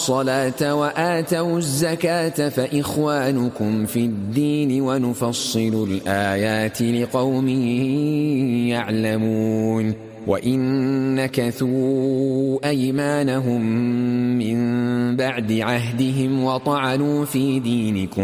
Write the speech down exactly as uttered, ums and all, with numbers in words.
الصلاة وآتوا الزكاة فإخوانكم في الدين ونفصل الآيات لقوم يعلمون وإن نكثوا أيمانهم من بعد عهدهم وطعنوا في دينكم